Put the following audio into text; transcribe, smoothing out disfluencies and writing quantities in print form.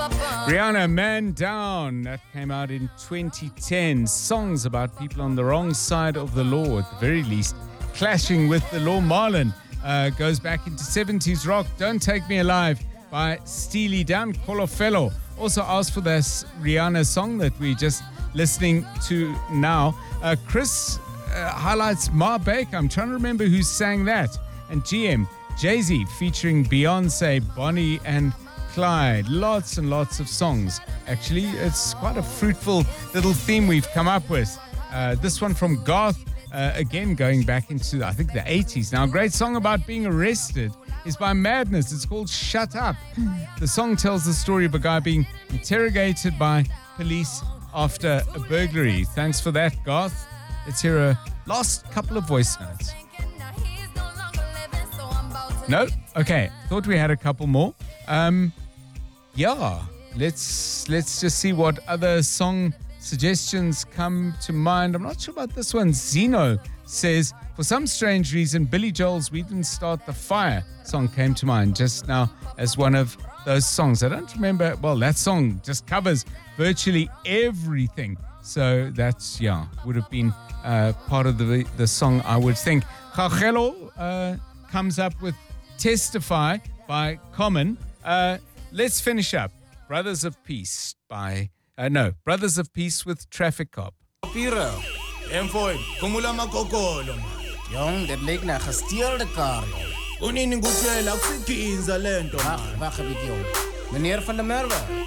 Rihanna, Man Down. That came out in 2010. Songs about people on the wrong side of the law, at the very least, clashing with the law. Marlon goes back into 70s rock. Don't Take Me Alive by Steely Dan. Colofelo also asked for this Rihanna song that we're just listening to now. Chris highlights Ma Baker. I'm trying to remember who sang that. And GM, Jay-Z featuring Beyonce, Bonnie and Clyde. Lots and lots of songs. Actually, it's quite a fruitful little theme we've come up with. This one from Garth, again going back into, I think, the 80s. Now, a great song about being arrested is by Madness. It's called Shut Up. The song tells the story of a guy being interrogated by police after a burglary. Thanks for that, Garth. Let's hear a last couple of voice notes. No? Okay. Thought we had a couple more. Yeah, let's just see what other song suggestions come to mind. I'm not sure about this one. Zeno says, for some strange reason, Billy Joel's We Didn't Start the Fire song came to mind just now as one of those songs. I don't remember. Well, that song just covers virtually everything. So that's, would have been part of the song, I would think. Chachelo comes up with Testify by Common. Let's finish up. Brothers of Peace by... Brothers of Peace with Traffic Cop. Piro, Emfoy, kumula makokolo. Jong, dit leek na gesteelde kar. Unini ngutshela akusikhinza lento. Wacht, wacht een beetje, jong. Meneer Van der Merwe.